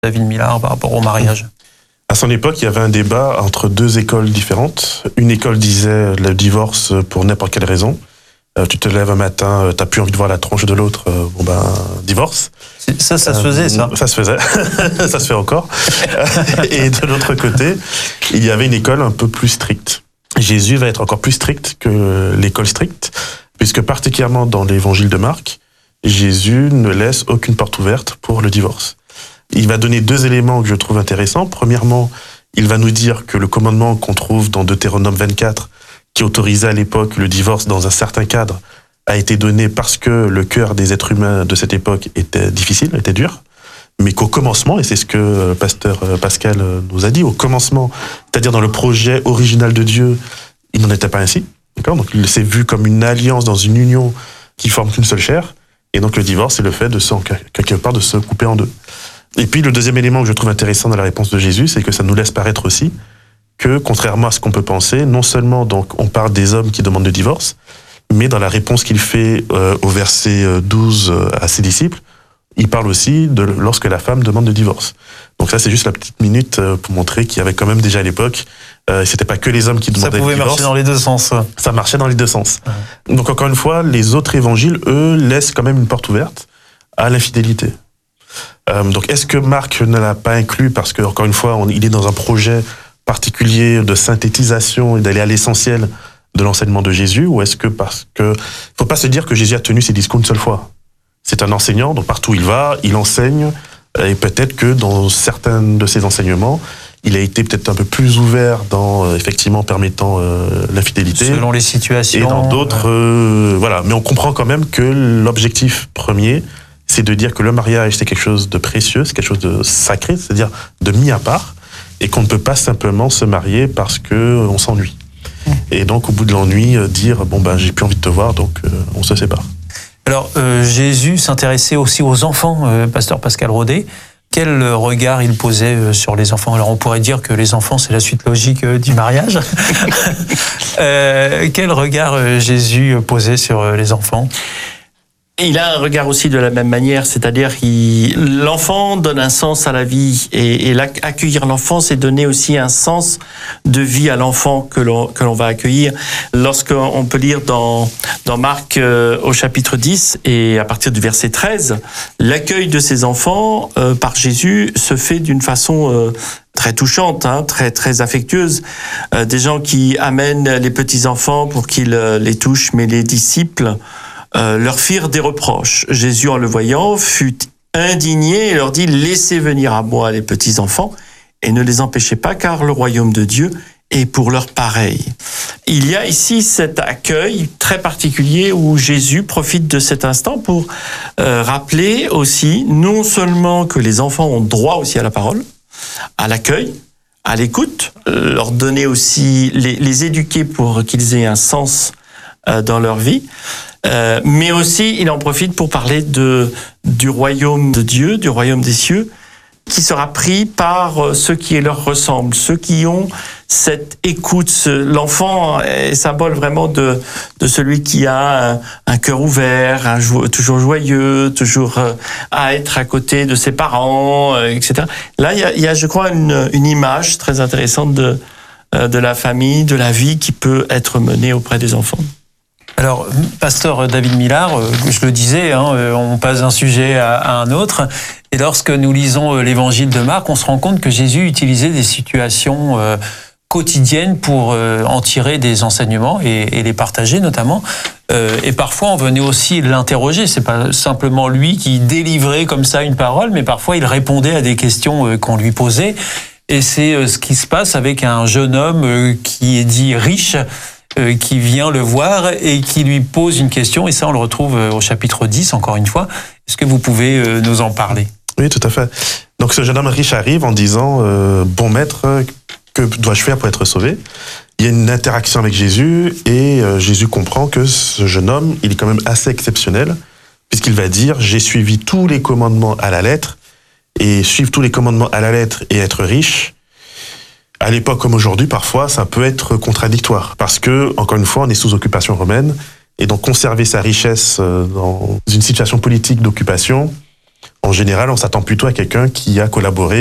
David Millard, par rapport au mariage? À son époque, il y avait un débat entre deux écoles différentes. Une école disait le divorce pour n'importe quelle raison. Tu te lèves un matin, t'as plus envie de voir la tronche de l'autre, divorce. Ça se faisait, ça? Ça se faisait, ça se fait encore. Et de l'autre côté, il y avait une école un peu plus stricte. Jésus va être encore plus strict que l'école stricte, puisque particulièrement dans l'évangile de Marc, Jésus ne laisse aucune porte ouverte pour le divorce. Il va donner deux éléments que je trouve intéressants. Premièrement, il va nous dire que le commandement qu'on trouve dans Deutéronome 24, qui autorisait à l'époque le divorce dans un certain cadre, a été donné parce que le cœur des êtres humains de cette époque était difficile, était dur, mais qu'au commencement, et c'est ce que pasteur Pascal nous a dit, au commencement, c'est-à-dire dans le projet original de Dieu, il n'en était pas ainsi. D'accord ? Donc il s'est vu comme une alliance dans une union qui forme qu'une seule chair, et donc le divorce, c'est le fait de quelque part de se couper en deux. Et puis le deuxième élément que je trouve intéressant dans la réponse de Jésus, c'est que ça nous laisse paraître aussi que, contrairement à ce qu'on peut penser, non seulement donc on parle des hommes qui demandent le divorce, mais dans la réponse qu'il fait au verset 12 à ses disciples, il parle aussi de lorsque la femme demande le divorce. Donc ça, c'est juste la petite minute pour montrer qu'il y avait quand même déjà à l'époque, c'était pas que les hommes qui demandaient le divorce. Ça pouvait marcher dans les deux sens. Ça marchait dans les deux sens. Donc encore une fois, les autres évangiles, eux, laissent quand même une porte ouverte à l'infidélité. Donc est-ce que Marc ne l'a pas inclus parce que, encore une fois, il est dans un projet particulier de synthétisation et d'aller à l'essentiel de l'enseignement de Jésus, ou est-ce que parce que faut pas se dire que Jésus a tenu ses discours une seule fois. C'est un enseignant, donc partout où il va, il enseigne, et peut-être que dans certains de ses enseignements, il a été peut-être un peu plus ouvert dans, effectivement, permettant l'infidélité. Selon les situations. Et dans d'autres, voilà. Mais on comprend quand même que l'objectif premier, c'est de dire que le mariage, c'est quelque chose de précieux, c'est quelque chose de sacré, c'est-à-dire de mis à part, et qu'on ne peut pas simplement se marier parce que on s'ennuie. Et donc, au bout de l'ennui, dire j'ai plus envie de te voir, donc on se sépare. Alors, Jésus s'intéressait aussi aux enfants, pasteur Pascal Rodet. Quel regard il posait sur les enfants? Alors, on pourrait dire que les enfants, c'est la suite logique du mariage. Quel regard Jésus posait sur les enfants? Il a un regard aussi de la même manière, c'est-à-dire l'enfant donne un sens à la vie et accueillir l'enfant, c'est donner aussi un sens de vie à l'enfant que l'on va accueillir. Lorsqu'on peut lire dans Marc au chapitre 10 et à partir du verset 13, l'accueil de ces enfants par Jésus se fait d'une façon très touchante, très très affectueuse. Des gens qui amènent les petits enfants pour qu'ils les touchent, mais les disciples leur firent des reproches. Jésus, en le voyant, fut indigné et leur dit « Laissez venir à moi les petits-enfants et ne les empêchez pas, car le royaume de Dieu est pour leurs pareils. » Il y a ici cet accueil très particulier où Jésus profite de cet instant pour rappeler aussi non seulement que les enfants ont droit aussi à la parole, à l'accueil, à l'écoute, leur donner aussi, les éduquer pour qu'ils aient un sens dans leur vie, mais aussi il en profite pour parler du royaume de Dieu, du royaume des cieux, qui sera pris par ceux qui leur ressemblent, ceux qui ont cette écoute. L'enfant est symbole vraiment de celui qui a un cœur ouvert, toujours joyeux, toujours à être à côté de ses parents, etc. Là, il y a, je crois, une image très intéressante de la famille, de la vie qui peut être menée auprès des enfants. Alors, pasteur David Millard, je le disais, on passe d'un sujet à un autre. Et lorsque nous lisons l'évangile de Marc, on se rend compte que Jésus utilisait des situations quotidiennes pour en tirer des enseignements et les partager notamment. Et parfois, on venait aussi l'interroger. C'est pas simplement lui qui délivrait comme ça une parole, mais parfois il répondait à des questions qu'on lui posait. Et c'est ce qui se passe avec un jeune homme qui est dit riche, qui vient le voir et qui lui pose une question, et ça on le retrouve au chapitre 10 encore une fois. Est-ce que vous pouvez nous en parler? Oui, tout à fait. Donc ce jeune homme riche arrive en disant bon maître, que dois-je faire pour être sauvé? Il y a une interaction avec Jésus et Jésus comprend que ce jeune homme, il est quand même assez exceptionnel, puisqu'il va dire j'ai suivi tous les commandements à la lettre, et suivre tous les commandements à la lettre et être riche, à l'époque comme aujourd'hui, parfois, ça peut être contradictoire. Parce que, encore une fois, on est sous occupation romaine. Et donc, conserver sa richesse dans une situation politique d'occupation, En général, on s'attend plutôt à quelqu'un qui a collaboré